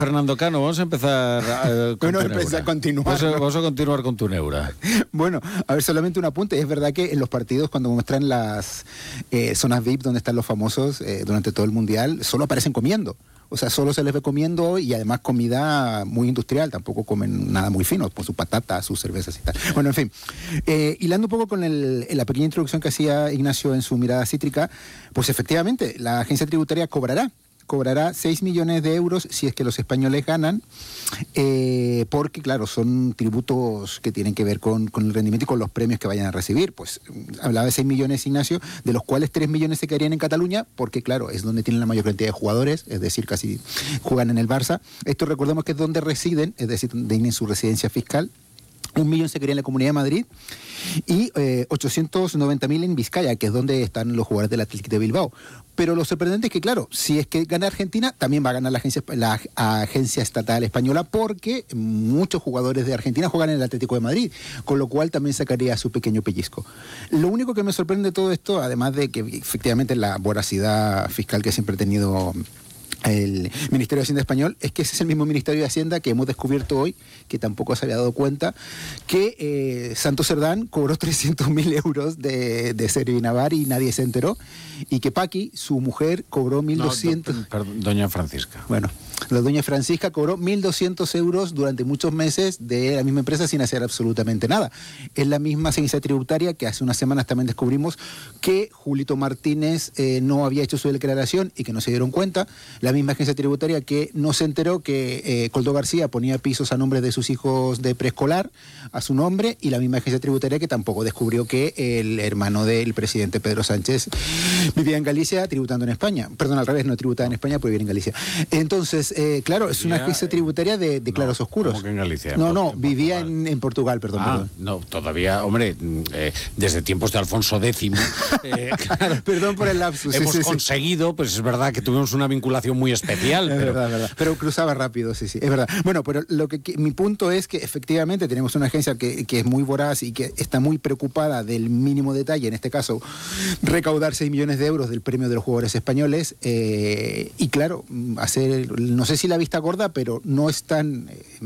Fernando Cano, vamos a empezar a continuar. Vamos a continuar con tu neura. Bueno, a ver, solamente un apunte. Es verdad que en los partidos, cuando muestran las zonas VIP donde están los famosos durante todo el Mundial, solo aparecen comiendo. O sea, solo se les ve comiendo y además comida muy industrial. Tampoco comen nada muy fino, con sus patatas, sus cervezas y tal. Bueno, en fin. Hilando un poco con la pequeña introducción que hacía Ignacio en su mirada cítrica, pues efectivamente, la agencia tributaria cobrará 6 millones de euros si es que los españoles ganan, porque, claro, son tributos que tienen que ver con el rendimiento y con los premios que vayan a recibir. Pues hablaba de 6 millones, Ignacio, de los cuales 3 millones se quedarían en Cataluña, porque, claro, es donde tienen la mayor cantidad de jugadores, es decir, casi juegan en el Barça. Esto recordemos que es donde residen, es decir, donde tienen su residencia fiscal. 1 millón se quería en la Comunidad de Madrid y 890.000 en Vizcaya, que es donde están los jugadores del Athletic de Bilbao. Pero lo sorprendente es que, claro, si es que gana Argentina, también va a ganar la agencia estatal española, porque muchos jugadores de Argentina juegan en el Atlético de Madrid, con lo cual también sacaría su pequeño pellizco. Lo único que me sorprende de todo esto, además de que efectivamente la voracidad fiscal que siempre ha tenido el Ministerio de Hacienda español, es que ese es el mismo Ministerio de Hacienda que hemos descubierto hoy, que tampoco se había dado cuenta, que Santos Cerdán cobró 300.000 euros de Servi Navar y nadie se enteró, y que Paqui, su mujer, cobró 1.200... Perdón, doña Francisca. Bueno, la doña Francisca cobró 1.200 euros durante muchos meses de la misma empresa sin hacer absolutamente nada. Es la misma agencia tributaria que hace unas semanas también descubrimos que Julito Martínez no había hecho su declaración y que no se dieron cuenta. La misma agencia tributaria que no se enteró que Coldo García ponía pisos a nombre de sus hijos de preescolar a su nombre, y la misma agencia tributaria que tampoco descubrió que el hermano del presidente Pedro Sánchez vivía en Galicia tributando en España. Perdón, al revés, no tributaba en España, pues vivía en Galicia. Entonces, claro, es una agencia tributaria de claros oscuros. ¿Cómo que en Galicia? No, vivía en Portugal, perdón. No, todavía, hombre, desde tiempos de Alfonso X, claro, perdón por el lapsus. Hemos conseguido, pues es verdad que tuvimos una vinculación muy especial. Es verdad. Pero cruzaba rápido, sí, es verdad. Bueno, pero mi punto es que efectivamente tenemos una agencia que es muy voraz y que está muy preocupada del mínimo detalle, en este caso, recaudar 6 millones de euros del premio de los jugadores españoles, y claro, hacer, no sé si la vista gorda, pero no es tan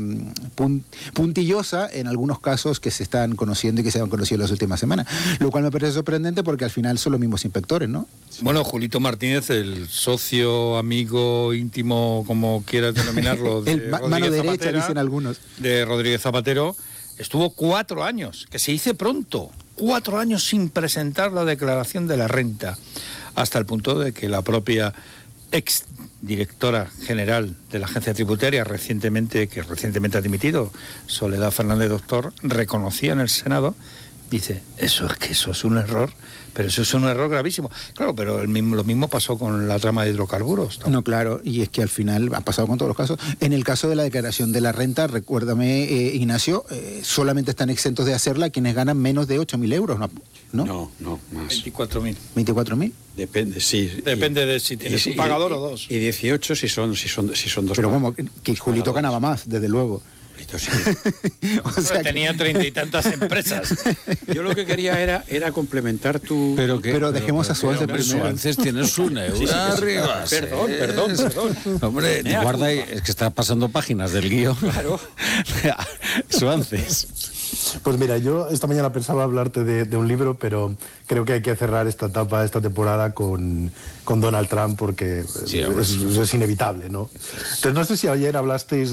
puntillosa en algunos casos que se están conociendo y que se han conocido en las últimas semanas, lo cual me parece sorprendente porque al final son los mismos inspectores, ¿no? Bueno, Julito Martínez, el socio, amigo, íntimo, como quieras denominarlo, de mano derecha, dicen algunos, de Rodríguez Zapatero, estuvo 4 años, que se dice pronto, 4 años sin presentar la declaración de la renta, hasta el punto de que la propia ex directora general de la agencia tributaria, recientemente ha dimitido, Soledad Fernández Doctor, reconocía en el Senado, dice, eso es un error, pero eso es un error gravísimo. Claro, pero lo mismo pasó con la trama de hidrocarburos, ¿no? No, claro, y es que al final ha pasado con todos los casos. En el caso de la declaración de la renta, recuérdame, Ignacio, solamente están exentos de hacerla quienes ganan menos de 8.000 euros, ¿no? No, más. 24.000. ¿24.000? Depende, sí. Depende de si tienes un pagador o dos. Y 18 si son dos. Pero como que Julito ganaba más, desde luego. Sí. O sea, tenía 30 y tantas empresas. Yo lo que quería era complementar tu... Pero dejemos a Suárez primero. Suárez tiene su neura arriba. Perdón. Hombre, guarda, es que está pasando páginas del guión. Claro. Suárez. Pues mira, yo esta mañana pensaba hablarte de un libro, pero creo que hay que cerrar esta etapa, esta temporada con Donald Trump, porque sí, es inevitable, ¿no? Entonces, no sé si ayer hablasteis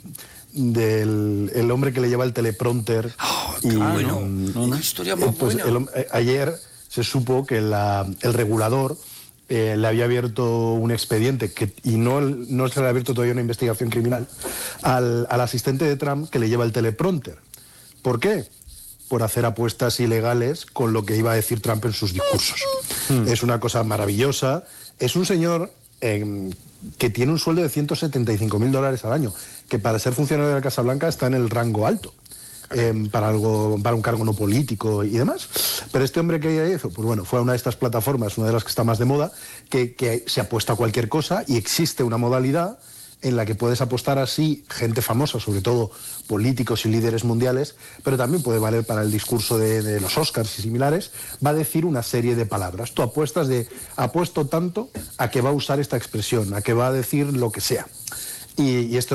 del hombre que le lleva el teleprompter. Una historia muy buena. Ayer se supo que el regulador le había abierto un expediente y no se le ha abierto todavía una investigación criminal al asistente de Trump que le lleva el teleprompter. ¿Por qué? Por hacer apuestas ilegales con lo que iba a decir Trump en sus discursos. Es una cosa maravillosa. Es un señor que tiene un sueldo de $175.000 al año, que para ser funcionario de la Casa Blanca está en el rango alto, para un cargo no político y demás. Pero este hombre que hizo, pues bueno, fue a una de estas plataformas, una de las que está más de moda, que se apuesta a cualquier cosa, y existe una modalidad en la que puedes apostar así gente famosa, sobre todo políticos y líderes mundiales, pero también puede valer para el discurso de los Oscars y similares. Va a decir una serie de palabras. Tú apuestas apuesto tanto a que va a usar esta expresión, a que va a decir lo que sea. Y esto